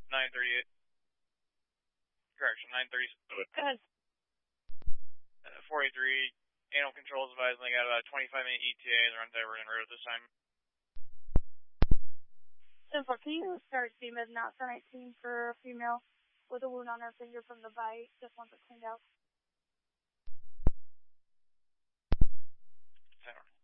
938. Correction, 930. Go ahead. 483. Animal control is advising they got about a 25-minute ETA. They're on diversion road this time. 10-4, can you start CMID not for 19 for a female with a wound on her finger from the bite? Just wants it cleaned out. 10-4.